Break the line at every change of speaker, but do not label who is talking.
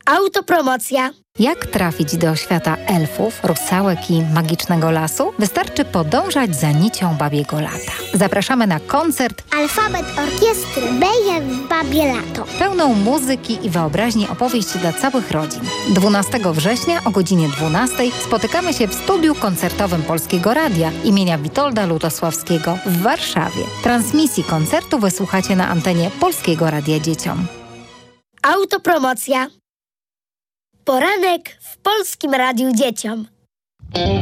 Autopromocja.
Jak trafić do świata elfów, rusałek i magicznego lasu? Wystarczy podążać za nicią babiego lata. Zapraszamy na koncert
Alfabet orkiestry Beje w Babie Lato.
pełną muzyki i wyobraźni opowieść dla całych rodzin. 12 września o godzinie 12 spotykamy się w studiu koncertowym Polskiego Radia imienia Witolda Lutosławskiego w Warszawie. Transmisji koncertu wysłuchacie na antenie Polskiego Radia Dzieciom.
Autopromocja. Poranek w Polskim Radiu Dzieciom.